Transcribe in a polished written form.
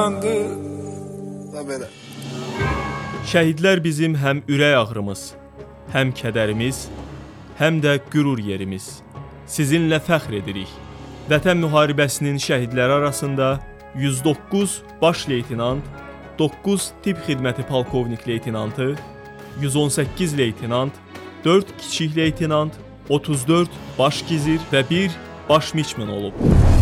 Şəhidlər bizim həm ürək ağrımız, həm kədərimiz, həm də qürur yerimiz. Sizinlə fəxr edirik. Vətən müharibəsinin şəhidləri arasında 109 baş leytenant, 9 tibb xidməti polkovnik leytenantı, 118 leytenant, 4 kiçik leytenant, 34 baş gizir və 1 baş miçmen olub.